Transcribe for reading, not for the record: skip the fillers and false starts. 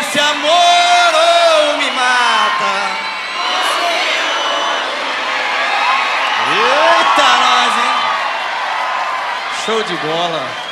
esse amor ou me mata. Eita, nós, hein? Show de bola.